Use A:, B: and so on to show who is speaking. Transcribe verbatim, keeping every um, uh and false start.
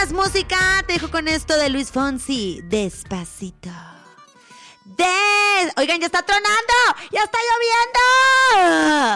A: más música. Te dejo con esto de Luis Fonsi. Despacito. Des... Oigan, ya está tronando. Ya está lloviendo.